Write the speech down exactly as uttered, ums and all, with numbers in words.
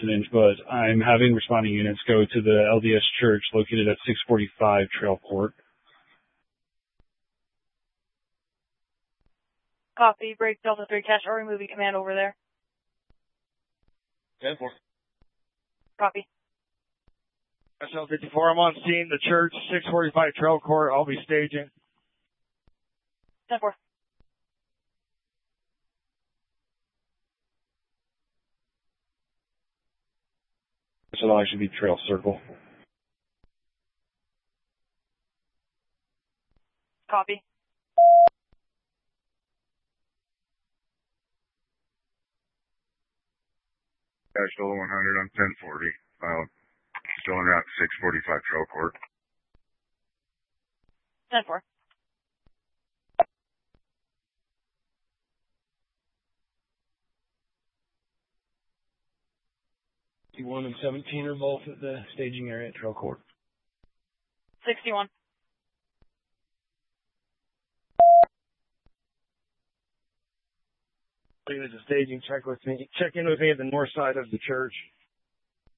incident, but I'm having responding units go to the L D S Church located at six forty-five Trail Court. Copy. Break Delta three Cash. Are we moving command over there? ten four. Copy. S L fifty-four, I'm on scene. The church, six forty-five Trail Court. I'll be staging. ten four. So I should be Trail Circle. Copy. Dash Dolo one hundred on ten forty. Uh, still en route to six forty-five Trail Court. ten four. one and seventeen are both at the staging area at Trail Court. sixty-one. Units of staging, check with me. Check in with me at the north side of the church.